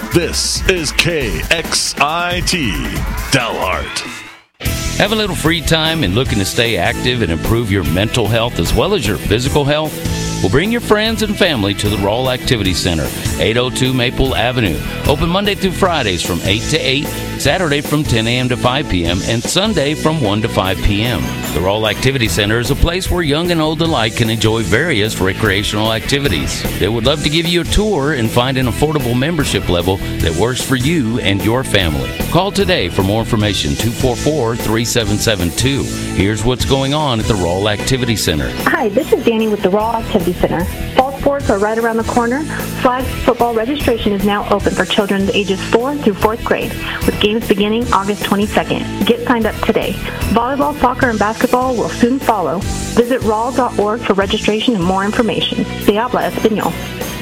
This is KXIT Dalhart. Have a little free time and looking to stay active and improve your mental health as well as your physical health? Well, bring your friends and family to the Roll Activity Center, 802 Maple Avenue. Open Monday through Fridays from 8 to 8, Saturday from 10 a.m. to 5 p.m., and Sunday from 1 to 5 p.m. The Roll Activity Center is a place where young and old alike can enjoy various recreational activities. They would love to give you a tour and find an affordable membership level that works for you and your family. Call today for more information, 244-3772. Here's what's going on at the Roll Activity Center. Hi, this is Danny with the Roll Activity Center. Fall sports are right around the corner. Flag football registration is now open for children ages 4 through 4th grade, with games beginning August 22nd. Get signed up today. Volleyball, soccer, and basketball will soon follow. Visit raw.org for registration and more information. Se habla español.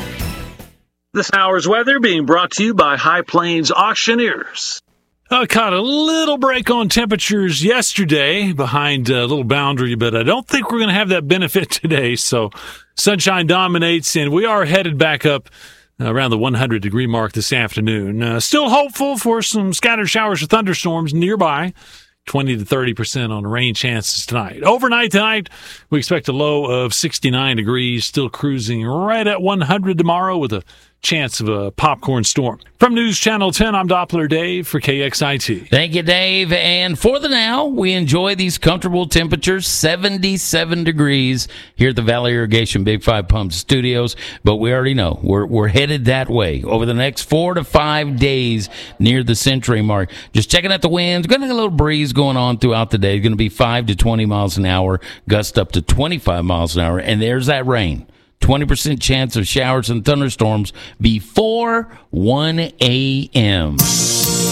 This hour's weather being brought to you by High Plains Auctioneers. Caught a little break on temperatures yesterday behind a little boundary, but I don't think we're going to have that benefit today. So sunshine dominates, and we are headed back up around the 100-degree mark this afternoon. Still hopeful for some scattered showers or thunderstorms nearby. 20 to 30% on the rain chances tonight. Overnight tonight, we expect a low of 69 degrees, still cruising right at 100 tomorrow with a chance of a popcorn storm. From News Channel 10, I'm Doppler Dave for KXIT. Thank you, Dave. And for the now, we enjoy these comfortable temperatures, 77 degrees here at the Valley Irrigation Big 5 Pump Studios. But we already know we're headed that way over the next 4 to 5 days near the century mark. Just checking out the winds. Going to get a little breeze going on throughout the day. It's going to be 5 to 20 miles an hour, gust up to 25 miles an hour. And there's that rain. 20% chance of showers and thunderstorms before 1 a.m.